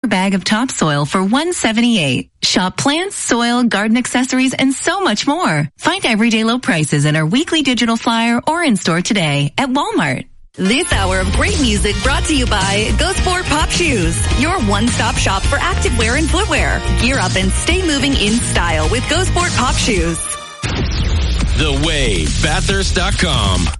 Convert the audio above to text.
bag of topsoil for $178. Shop plants, soil, garden accessories, and so much more. Find everyday low prices in our weekly digital flyer or in-store today at Walmart. This hour of great music brought to you by Go Sport Pop Shoes, your one-stop shop for activewear and footwear. Gear up and stay moving in style with Go Sport Pop Shoes. The Way, Bathurst.com.